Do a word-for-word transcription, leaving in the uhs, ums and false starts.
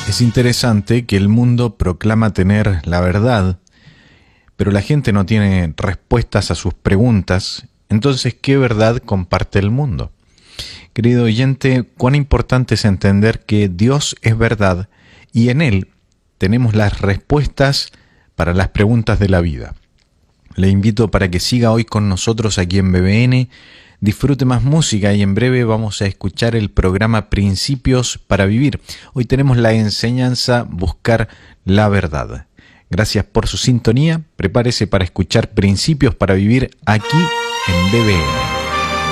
Es interesante que el mundo proclama tener la verdad, pero la gente no tiene respuestas a sus preguntas. Entonces, ¿qué verdad comparte el mundo? Querido oyente, cuán importante es entender que Dios es verdad y en Él tenemos las respuestas para las preguntas de la vida. Le invito para que siga hoy con nosotros aquí en B B N, disfrute más música y en breve vamos a escuchar el programa Principios para Vivir. Hoy tenemos la enseñanza Buscar la Verdad. Gracias por su sintonía. Prepárese para escuchar Principios para Vivir aquí en B B N.